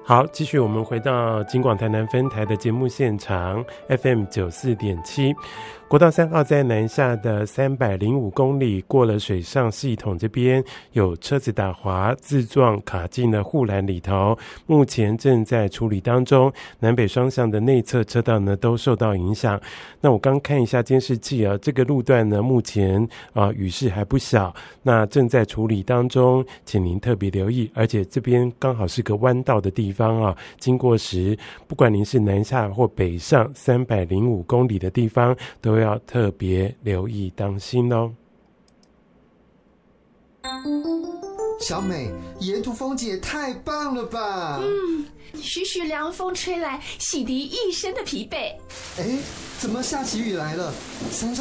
好，继续我们回到金广台南分台的节目现场 FM94.7。国道3号在南下的305公里，过了水上系统这边有车子打滑自撞卡进了护栏里头，目前正在处理当中，南北双向的内侧车道呢都受到影响。那我刚看一下监视器啊，这个路段呢目前雨势还不小，那正在处理当中，请您特别留意，而且这边刚好是个弯道的地方啊，经过时不管您是南下或北上305公里的地方都要特别留意当心哦。 小美，沿途风景也太棒了吧！ 徐徐凉风吹来，洗涤一身的疲惫。 哎，怎么下起雨来了？山上